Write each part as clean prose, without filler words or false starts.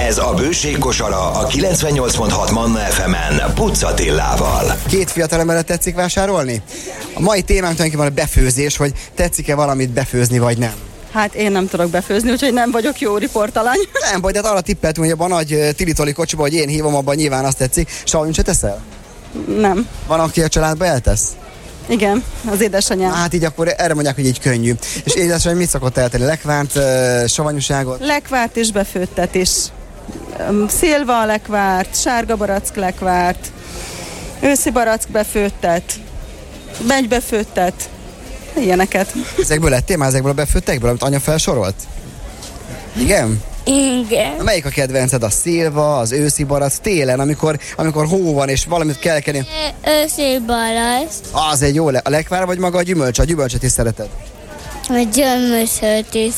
Ez a Bőség kosara a 98.6 Manna FM-en Puc Attilával. Két fiatalemberre tetszik vásárolni? A mai témánk tulajdonképpen a befőzés, hogy tetszik-e valamit befőzni, vagy nem. Hát én nem tudok befőzni, úgyhogy nem vagyok jó riportalany. Nem baj, de hát arra tippeltünk, hogy abban a nagy tilitoli kocsiba, hogy én hívom, abban nyilván azt tetszik. Savanyút se teszel? Nem. Van, aki a családba eltesz? Igen, az édesanyám. Hát így akkor erre mondják, hogy így könnyű. És édesanyám mit szokott eltenni? Lekvárt, savanyúságot? Lekvárt és befőttet is. Szilva lekvárt, sárga barack lekvárt, őszi barack befőttet, begybefőttet, ilyeneket. Ezekből lettél már, ezekből a befőttekből, amit anya felsorolt? Igen? Igen. Melyik a kedvenced? A szilva, az őszi barack, télen, amikor hó van és valamit kell kenni? Őszi barack. Az egy jó, a lekvár vagy maga a gyümölcs? A gyümölcsöt is szereted? A gyümölcsöt is.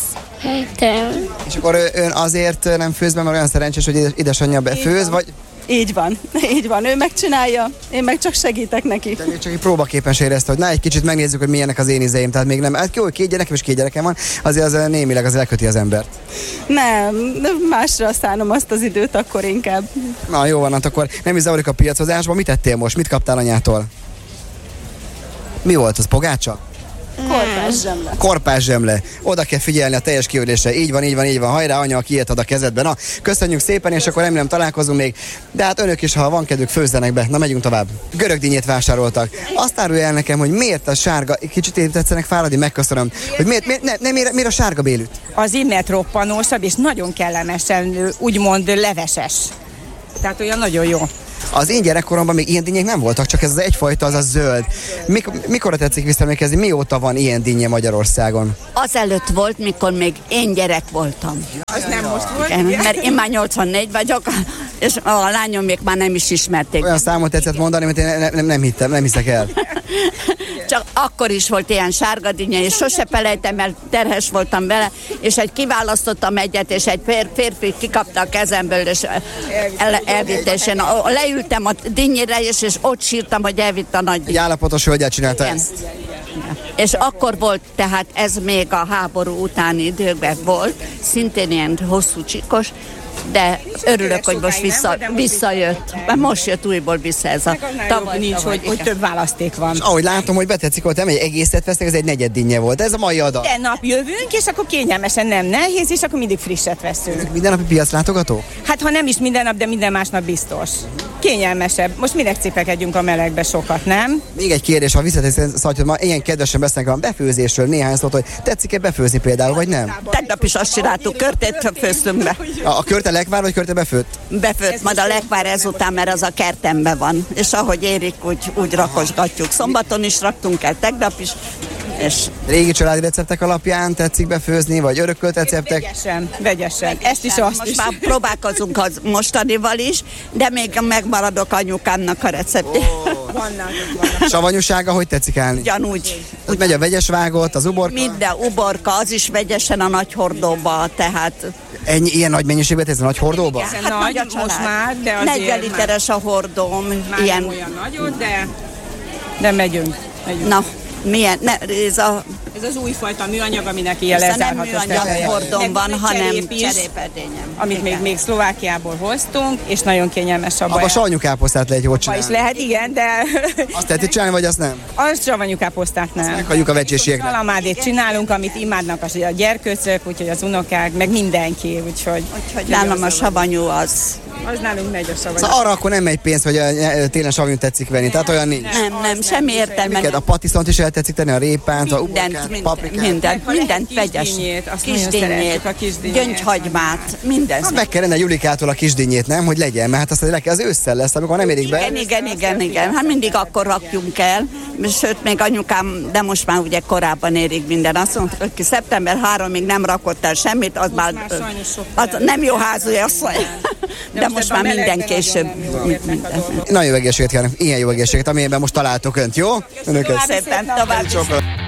És akkor ön azért nem főz be, mert olyan szerencsés, hogy édesanyja befőz, vagy... Így van, ő megcsinálja, én meg csak segítek neki. De még csak egy próbaképpen se érezte, hogy na, egy kicsit megnézzük, hogy milyenek az én ízeim, tehát még nem, hát jó, két gyerekem van, azért az némileg az elköti az embert. Nem, másra szánom azt az időt akkor inkább. Na jó van, akkor nem is zavarik a piacozásba, mit tettél most, mit kaptál anyától? Mi volt az, pogácsa? Korpászsemle. Korpászsemle. Oda kell figyelni a teljes kiődésre. Így van. Hajrá, anya, aki ilyet ad a kezedbe. Na, köszönjük szépen, és akkor remélem találkozunk még. De hát önök is, ha van kedvük, főzzenek be. Na, megyünk tovább. Görögdínyét vásároltak. Azt árulja el nekem, hogy miért a sárga, kicsit tetszenek fáradni, megköszönöm, hogy miért a sárga bélüt? Az immert roppanósabb, és nagyon kellemesen, úgymond leveses. Tehát olyan nagyon jó. Az én gyerekkoromban még ilyen dinnyék nem voltak, csak ez az egyfajta, az a zöld. Mikor tetszik visszaemlékezni, mióta van ilyen dinnye Magyarországon? Azelőtt volt, mikor még én gyerek voltam. Az nem most volt? Igen, mert én már 84 vagyok, és a lányom még már nem is ismerték. Olyan számot tetszett mondani, mert én nem hiszek el. Csak akkor is volt ilyen sárga dinnye, és sose felejtem, mert terhes voltam vele, és kiválasztottam egyet, és egy férfi kikapta a kezemből, és elvitte, és én leültem a dinnyére, és ott sírtam, hogy elvitt a nagy. Egy állapotos hölgyet csinálta ezt. És akkor volt, tehát ez még a háború utáni időkben volt, szintén ilyen hosszú csikos, de örülök, hogy most visszajött. Mert most jött újból vissza ez a tavaly nincs, hogy több választék van. És ahogy látom, hogy betetszik, hogy nem egy egészet vesznek, ez egy negyed dinnye volt. Ez a mai adat. De nap jövünk, és akkor kényelmesen nem nehéz, és akkor mindig frisset veszünk. Minden napi piaclátogató? Hát ha nem is minden nap, de minden másnap biztos. Kényelmesebb. Most minek cipekedjünk a melegbe sokat, nem? Még egy kérdés, ha visszatérsz, hogy ma ilyen kedvesen beszélnek a befőzésről néhány szót, hogy tetszik-e befőzni például, vagy nem? Tegnap is azt csináltuk, körtét főztünk be. A körte lekvár, vagy körte befőtt? Befőtt, majd a lekvár ezután, mert az a kertemben van. És ahogy érik, úgy rakosgatjuk. Szombaton is raktunk el, tegnap is. És régi családi receptek alapján tetszik befőzni, vagy örökölt receptek? Vegyesen. Ezt is, azt most is. már próbálkozunk az mostanival is, de még megmaradok anyukámnak a receptje. Vannak. Savanyúsága, hogy tetszik állni? Ugyanúgy. Úgy megy a vegyes vágott, az uborka? Minden uborka, az is vegyesen a nagy hordóba, tehát... Ennyi, ilyen nagy mennyiségben ez a nagy hordóba? Hát nagy, nagy a most már, de azért 40 literes a hordóm. már ilyen. nem olyan nagyot, de megyünk. Na, milyen? Ez az újfajta műanyag, aminek ilyen lezárható nem műanyag hordóm van, hanem cserépedényem. Amit még Szlovákiából hoztunk, és nagyon kényelmes a baj. Abba savanyúkáposztát lehet jól Is csinálni. lehet, igen, de... Azt lehet csinálni, vagy azt nem? Az savanyúkáposztát nem. Meghagyjuk a vecsésieknek. Salamádét csinálunk, amit imádnak a gyerkőcök, úgyhogy az unokák, meg mindenki, úgyhogy nálam a savanyú az. Az nálunk megy a savanyú. Szóval arra akkor nem megy pénz, hogy télen savanyút tetszik venni, tehát olyan nincs. Nem, semmi értelme. Miket, a patiszont is el tetszik tenni, a répánt, a uborkát, paprikát. Mindent vegyes. Kisdinnyét, gyöngyhagymát, mindent. Hát meg kell rendelni Julikától a kisdinnyét, nem? Hogy legyen, mert hát azt az ősszel lesz, amikor nem érik be. Igen. Hát mindig akkor rakjunk el. Sőt, még anyukám, de most már ugye korábban érik minden. Azt mondta, hogy szeptember 3-ig nem rakott el semmit, az már nem jó házú asszony. De most már minden később. Nagyon jó egészséget kívánok, ilyen jó egészséget, amilyenben most találtok önt, jó? Önöket Szépen tovább.